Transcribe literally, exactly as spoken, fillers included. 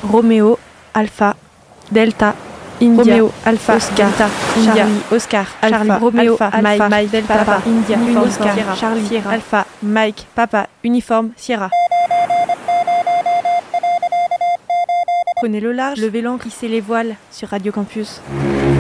Roméo, Alpha, Delta, India, Roméo, Alpha, Oscar, Delta, India, Charlie, Oscar, Charlie, Alpha, Roméo, Alpha, Alpha, Mike, Mike, Delta, Papa, India, Uniforme, Oscar, Sierra, Charlie, Sierra, Alpha, Mike, Papa, Uniforme, Sierra. Prenez le large, levez l'ancre, hissez les voiles sur Radio Campus.